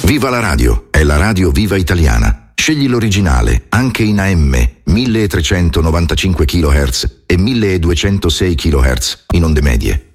Viva la radio, è la radio viva italiana. Scegli l'originale, anche in AM, 1395 kHz e 1206 kHz in onde medie.